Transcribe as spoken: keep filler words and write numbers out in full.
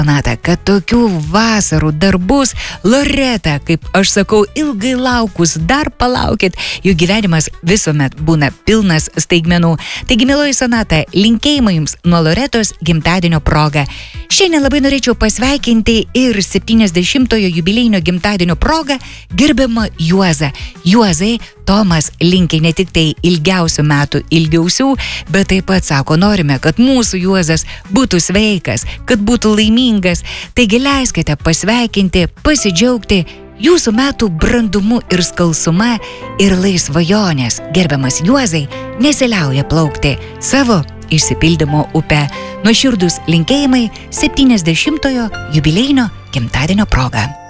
Sonata, kad tokių vasarų dar bus. Loreta, kaip aš sakau, ilgai laukus, dar palaukit, jų gyvenimas visuomet būna pilnas staigmenų. Taigi, mieloji Sonata, linkėjimai jums nuo Loretos gimtadienio proga. Šiandien labai norėčiau pasveikinti ir septyniasdešimtojo jubiliejinio gimtadienio proga gerbiamą Juozą. Juozai, Tomas linki ne tik tai ilgiausių metų ilgiausių, bet taip pat sako, norime, kad mūsų Juozas būtų sveikas, kad būtų laimingas. Taigi leiskite pasveikinti, pasidžiaugti jūsų metų brandumu ir skalsuma ir laisvajonės. Gerbiamas Juozai, nesiliauja plaukti savo išsipildymo upę. Nuoširdūs linkėjimai septyniasdešimtojo jubiliejinio gimtadienio proga.